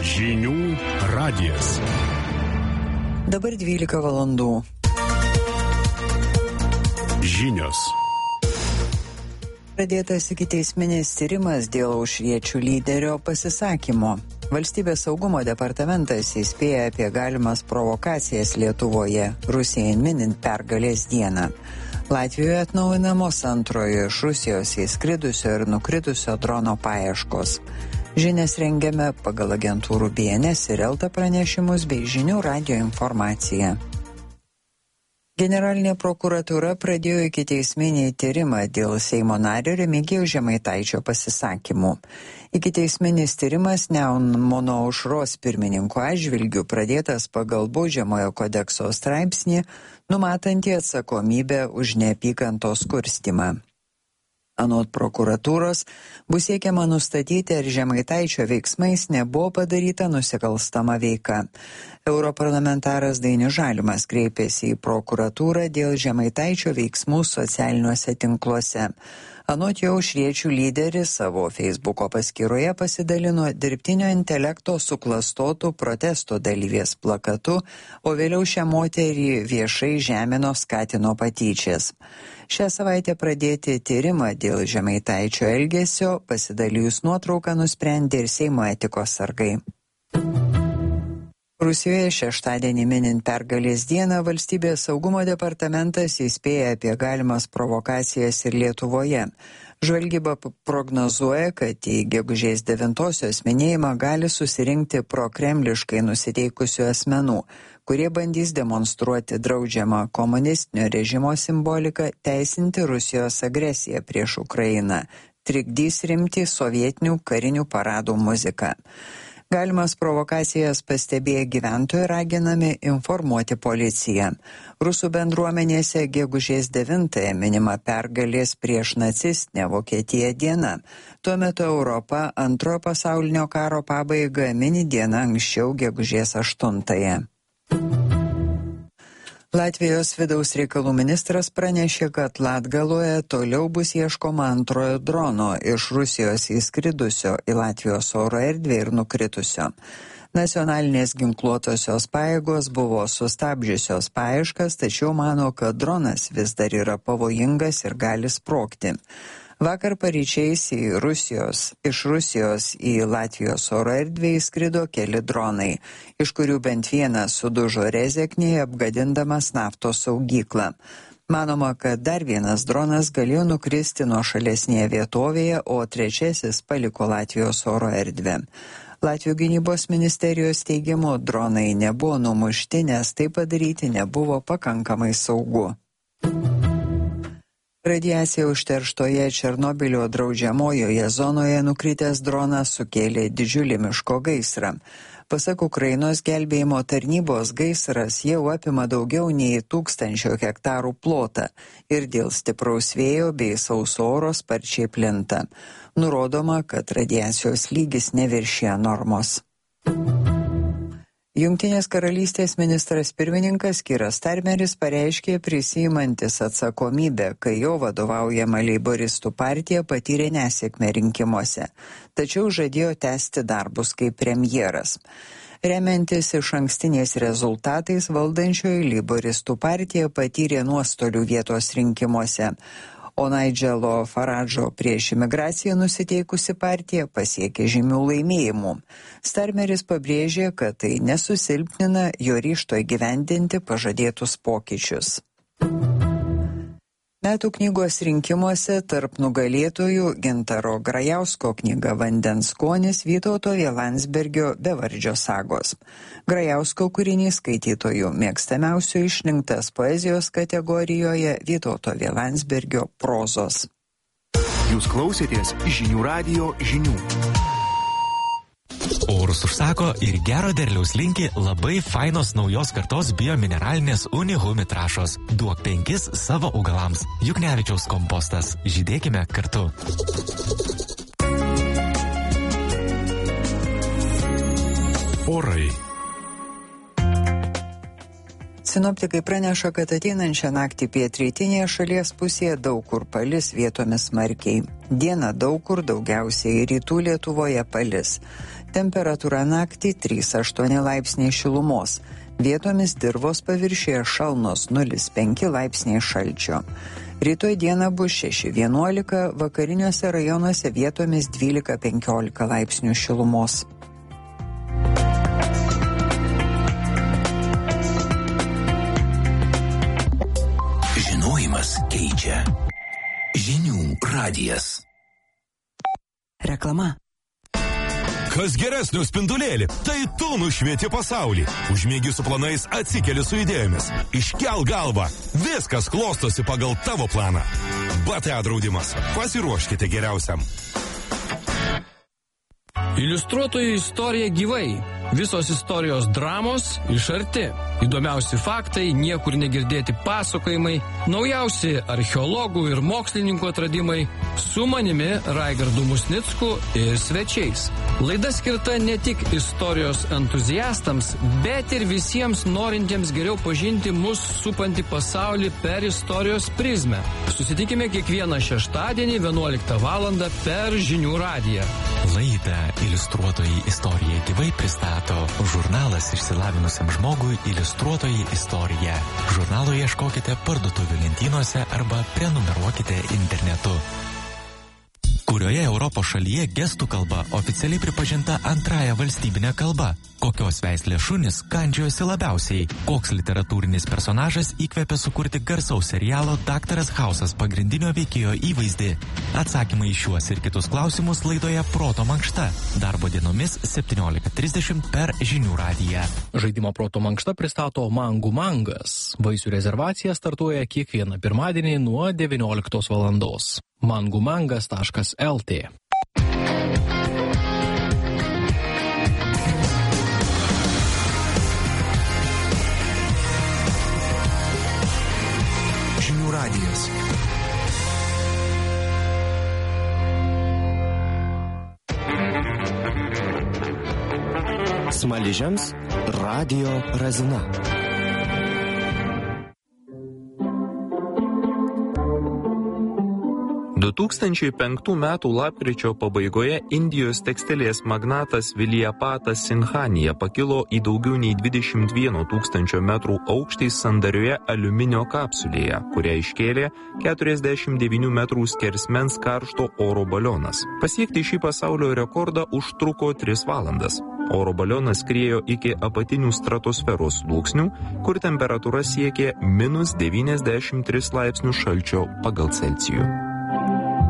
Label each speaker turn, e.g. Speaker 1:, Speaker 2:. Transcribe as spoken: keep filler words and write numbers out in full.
Speaker 1: Žinių radijas.
Speaker 2: Dabar dvylika valandų.
Speaker 1: Žinios.
Speaker 2: Pradėtas ikiteisminis tyrimas dėl aušriečių lyderio pasisakymo. Valstybės saugumo departamentas įspėja apie galimas provokacijas Lietuvoje, Rusijai minint pergalės dieną. Latvijoje atnaujinamos antrojo iš Rusijos įskridusio ir nukritusio drono paieškos. Žinias rengiame pagal agentūrų B N S ir Elta pranešimus bei žinių radijo informaciją. Generalinė prokuratūra pradėjo ikiteisminį tyrimą dėl Seimo nario Remigijaus Žemaitaičio pasisakymų. Ikiteisminis tyrimas Nemuno aušros pirmininko atžvilgiu pradėtas pagal Baudžiamojo kodekso straipsnį, numatantį atsakomybę už neapykantos kurstymą. Anot prokuratūros bus siekiama nustatyti, ar Žemaitaičio veiksmais nebuvo padaryta nusikalstama veika. Europarlamentaras Dainius Žalimas kreipėsi į prokuratūrą dėl Žemaitaičio veiksmų socialiniuose tinkluose. Anot jo, aušriečių lyderis savo Facebooko paskyroje pasidalino dirbtinio intelekto suklastotų protesto dalyvės plakatu, o vėliau šią moterį viešai žemino, skatino patyčias. Šią savaitę pradėti tyrimą dėl Žemaitaičio elgesio, pasidalijus nuotrauką, nusprendė ir Seimo etikos sargai. Rusijoje šeštadienį minint pergalės dieną valstybės saugumo departamentas įspėja apie galimas provokacijas ir Lietuvoje. Žvalgyba prognozuoja, kad į gegužės devintosios minėjimą gali susirinkti prokremliškai nusiteikusių asmenų, kurie bandys demonstruoti draudžiamą komunistinio režimo simboliką, teisinti Rusijos agresiją prieš Ukrainą, trikdys rimti sovietinių karinių paradų muziką. Galimas provokacijas pastebėję gyventojai raginami informuoti policiją. Rusų bendruomenėse gegužės devintąją minima pergalės prieš nacistinę Vokietiją diena. Tuo metu Europa antrojo pasaulinio karo pabaigą mini dieną anksčiau gegužės aštuntąją. Latvijos vidaus reikalų ministras pranešė, kad Latgaloje toliau bus ieškoma antrojo drono iš Rusijos įskridusio į Latvijos oro erdvę ir nukritusio. Nacionalinės ginkluotosios pajėgos buvo sustabdžiusios paieškas, tačiau mano, kad dronas vis dar yra pavojingas ir gali sprogti. Vakar paryčiais į Rusijos, iš Rusijos į Latvijos oro erdvę įskrido keli dronai, iš kurių bent vienas sudužo Rezeknėje, apgadindamas naftos saugyklą. Manoma, kad dar vienas dronas galėjo nukristi nuo šalesnėje vietovėje, o trečiasis paliko Latvijos oro erdvę. Latvijos gynybos ministerijos teigimu, dronai nebuvo numušti, nes tai padaryti nebuvo pakankamai saugu. Radiacija užterštoje Černobylio draudžiamojoje zonoje nukritęs dronas sukėlė didžiulį miško gaisrą. Pasak Ukrainos gelbėjimo tarnybos, gaisras jau apima daugiau nei tūkstančio hektarų plotą ir dėl stipraus vėjo bei sauso oro sparčiai plinta. Nurodoma, kad radiacijos lygis neviršija normos. Jungtinės karalystės ministras pirmininkas Kiras Starmeris pareiškė prisiimantis atsakomybę, kai jo vadovaujama leiboristų partija patyrė nesėkmę rinkimuose, tačiau žadėjo tęsti darbus kaip premjeras. Remiantis iš ankstiniais rezultatais, valdančioji leiboristų partija patyrė nuostolių vietos rinkimuose, o Nigelo Faradžo prieš imigraciją nusiteikusi partija pasiekė žymių laimėjimų. Starmeris pabrėžė, kad tai nesusilpnina jo ryžto įgyvendinti pažadėtus pokyčius. Metų knygos rinkimuose tarp nugalėtojų Gintaro Grajausko knyga Vandens skonis, Vytauto V. Landsbergio Bevardžio sagos. Grajausko kūrinys skaitytojų mėgstamiausių išrinktas poezijos kategorijoje Vytauto V. Landsbergio prozos.
Speaker 1: Jūs klausėtės žinių radijo žinių.
Speaker 3: Orus užsako ir gero derliaus linki labai fainos naujos kartos biomineralinės Unihumi trąšos. Duok penkis savo augalams. Juknevičiaus kompostas. Žydėkime kartu.
Speaker 1: Orai.
Speaker 2: Sinoptikai praneša, kad ateinančią naktį pietrytinėje šalies pusėje daug kur palis, vietomis smarkiai. Dieną daug kur, daugiausiai rytų Lietuvoje palis. Temperatūra naktį trys aštuoni laipsniai šilumos. Vietomis dirvos paviršiuje šalnos nulis penki laipsniai šalčio. Rytoj dieną bus šeši vienuolika, vakariniuose rajonuose vietomis dvylika penkiolika laipsnių šilumos.
Speaker 1: Žinojimas keičia. Žinių radijas.
Speaker 4: Reklama.
Speaker 5: Kas geresnio spindulėlį, tai tu nušvieti pasaulį. Užmiegi su planais, atsikeli su idėjomis. Iškel galvą, viskas klostosi pagal tavo planą. B T A draudimas. Pasiruoškite geriausiam.
Speaker 6: Iliustruotojų istorija gyvai. Visos istorijos dramos iš arti. Įdomiausi faktai, niekur negirdėti pasakojimai, naujausi archeologų ir mokslininkų atradimai, su manimi Raigardu Musnicku ir svečiais. Laida skirta ne tik istorijos entuziastams, bet ir visiems norintiems geriau pažinti mus supantį pasaulį per istorijos prizmę. Susitikime kiekvieną šeštadienį vienuoliktą valandą per Žinių radiją.
Speaker 3: Laidą Iliustruotojai istorija gyvai pristato žurnalas išsilavinusiam žmogui Iliustruotojai istorija. Žurnalo ieškokite parduotuvių lentynose arba prenumeruokite internetu. Kurioje Europos šalyje gestų kalba oficialiai pripažinta antrąja valstybinė kalba? Kokios veislės šunys kandžiojosi labiausiai? Koks literatūrinis personažas įkvėpė sukurti garsaus serialo Daktaras Hausas pagrindinio veikėjo įvaizdį? Atsakymai į šiuos ir kitus klausimus laidoje Proto mankšta. Darbo dienomis septyniolika trisdešimt per Žinių radiją.
Speaker 6: Žaidimo Proto mankšta pristato Mangų mangas. Vaisių rezervacija startuoja kiekvieną pirmadienį nuo devynioliktos valandos. mangumangas taškas el tė.
Speaker 1: Žinių radijas.
Speaker 7: Smaližiams radio razina.
Speaker 8: du tūkstančiai penktų metų lapkričio pabaigoje Indijos tekstilės magnatas Viljapatas Sinhanija pakilo į daugiau nei dvidešimt vieno tūkstančio metrų aukštį sandarioje aliuminio kapsulėje, kurią iškėlė keturiasdešimt devynių metrų skersmens karšto oro balionas. Pasiekti šį pasaulio rekordą užtruko tris valandas. Oro balionas skriejo iki apatinių stratosferos sluoksnių, kur temperatūra siekė minus devyniasdešimt tris laipsnių šalčio pagal Celcijų.